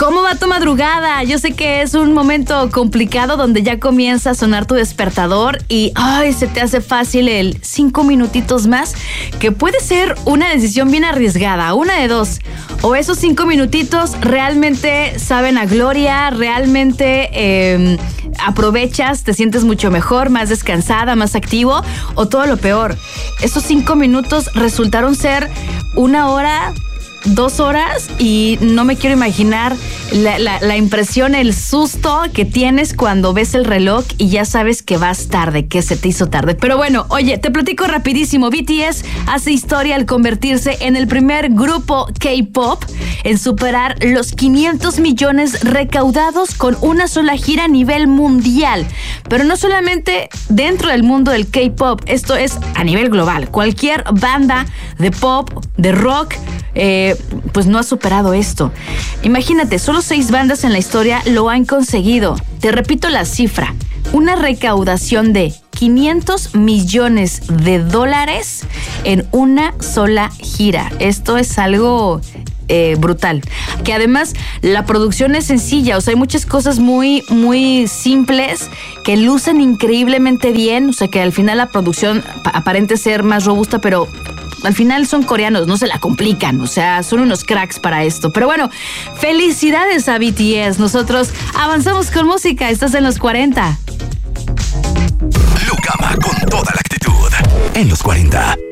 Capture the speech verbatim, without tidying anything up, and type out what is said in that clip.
¿Cómo va tu madrugada? Yo sé que es un momento complicado donde ya comienza a sonar tu despertador y ay, se te hace fácil el cinco minutitos más, que puede ser una decisión bien arriesgada, una de dos. O esos cinco minutitos realmente saben a gloria, realmente eh, aprovechas, te sientes mucho mejor, más descansada, más activo, o todo lo peor. Esos cinco minutos resultaron ser una hora, dos horas y no me quiero imaginar la, la, la impresión, el susto que tienes cuando ves el reloj y ya sabes que vas tarde, que se te hizo tarde. Pero bueno, oye, te platico rapidísimo. B T S hace historia al convertirse en el primer grupo K-pop en superar los quinientos millones recaudados con una sola gira a nivel mundial. Pero no solamente dentro del mundo del K-pop, esto es a nivel global. Cualquier banda de pop, de rock, Eh, pues no ha superado esto. Imagínate, solo seis bandas en la historia lo han conseguido. Te repito la cifra: una recaudación de quinientos millones de dólares en una sola gira. Esto es algo eh, brutal. Que además la producción es sencilla, o sea, hay muchas cosas muy, muy simples que lucen increíblemente bien, o sea, que al final la producción aparente ser más robusta, pero al final son coreanos, no se la complican, o sea, son unos cracks para esto. Pero bueno, felicidades a B T S. Nosotros avanzamos con música. Estás en los cuarenta. Lucama con toda la actitud. En los cuarenta.